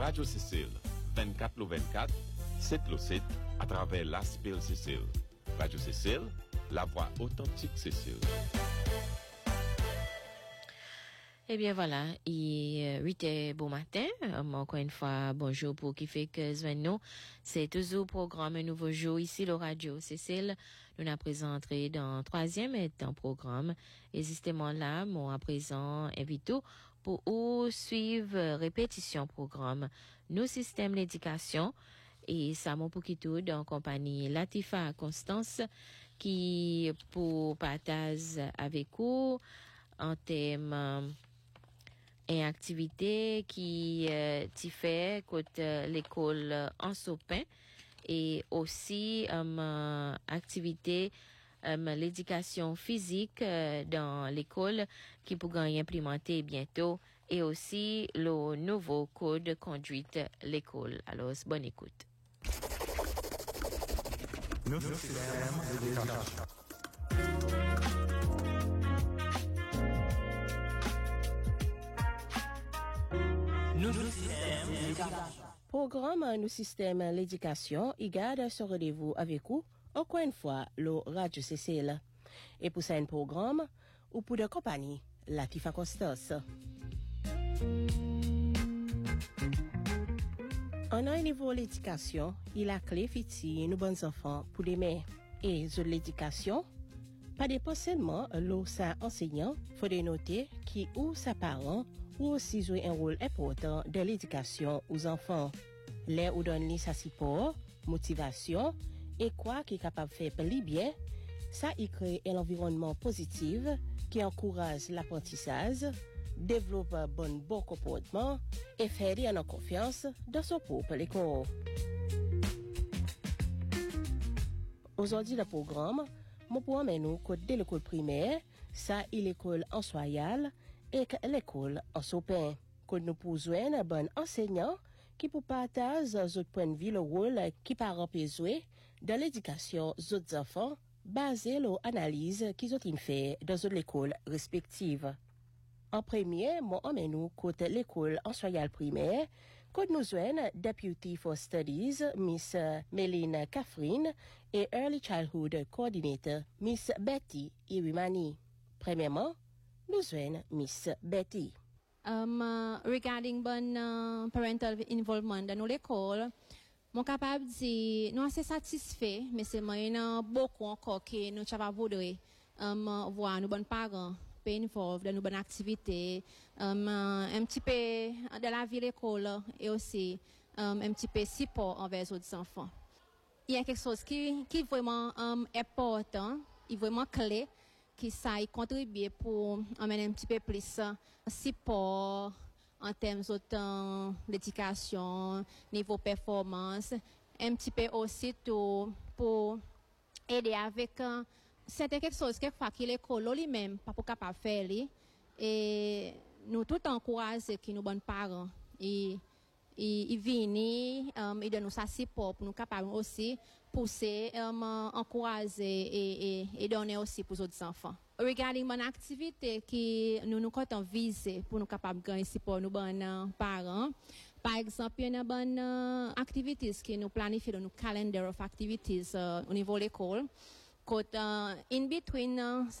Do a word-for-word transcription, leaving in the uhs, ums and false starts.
Radio Cécile, vingt-quatre le vingt-quatre, sept le sept, à travers l'Aspil Cécile. Radio Cécile, la voix authentique Cécile. Eh bien voilà, il huit heures bon matin. Um, encore une fois, bonjour pour qui fait que nous. C'est toujours programme un nouveau jour ici le Radio Cécile. Nous nous présenté dans troisième et dans programme. Et justement là, moi à présent invite pour ou suivre répétition programme nos systèmes d'éducation. Et ça mon pour qui tout en compagnie Latifa Constance qui pour partage avec vous en thème une activité qui euh, t'y fait côté euh, l'école euh, en Sopin et aussi um, euh, activité um, l'éducation physique euh, dans l'école qui pourra y implémenter bientôt et aussi le nouveau code de conduite l'école. Alors bonne écoute. Nos systèmes d'éducation. Nous système d'éducation. Programme Nous système l'éducation, il garde ce rendez-vous avec vous, encore une fois, le Radio Cécile. Et pour ça, un programme, ou pour de compagnie, Latifa Costas. En un niveau de l'éducation, il a clé fiti nous bons enfants pour demain. Et sur l'éducation, pas dépend seulement l'eau sa enseignant, faut noter qui ou sa parent ou aussi jouer un rôle important dans l'éducation aux enfants. L'air ou donne sa support, motivation et quoi qui est capable de faire plus bien, ça y crée un environnement positif qui encourage l'apprentissage, développe un bon, bon comportement et fait en confiance dans son propre école. Aujourd'hui, le programme, mon programme nous côté l'école primaire, ça est l'école en soyal et l'école en sopin. Que nous pouvons un bon enseignant qui peut partager notre point de vue le rôle qui parents peut jouer dans l'éducation des enfants basé sur l'analyse qu'ils ont fait dans l'école respective. En premier, moi, emmène nous côté l'école en soyal primaire, que nous joignent Deputy for Studies, Miss Méline Catherine, et Early Childhood Coordinator, Miss Betty Irimani. Premièrement, nous joignent Miss Betty. Um, uh, regarding bon uh, parental involvement dans l'école, mon capable de dire nous assez satisfait, mais c'est moi beaucoup encore que nous avons voulu um, voir nos bons parents involved dans nos bonnes activités, um, uh, un petit peu de la vie l'école et aussi um, un petit peu support envers les autres enfants. Il y a quelque chose qui qui est vraiment um, important, qui est vraiment clé, qui ça y contribue pour amener un petit peu plus uh, support en termes autant d'éducation, niveau performance, un petit peu aussi tout pour aider avec uh, c'était quelque chose quelquefois que l'école lui-même pas pour capable faire et nous tout encourager qui nous bons parents et et ils viennent um, et de nous support pour nous capables aussi pousser um, encourager et, et et donner aussi pour les autres enfants. Regarding mon activité qui nous nous comptons viser pour nous capables gagner support nous bons parents. Par exemple, il y a une bonne uh, activités qui nous planifions dans nos calendar of activities uh, au niveau de l'école. Uh, in between uh,